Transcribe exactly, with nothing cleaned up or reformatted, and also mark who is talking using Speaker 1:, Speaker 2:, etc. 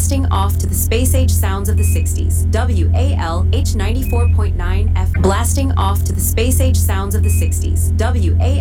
Speaker 1: Blasting off to the space age sounds of the sixties. W A L H ninety-four point nine F. Blasting off to the space age sounds of the sixties. W A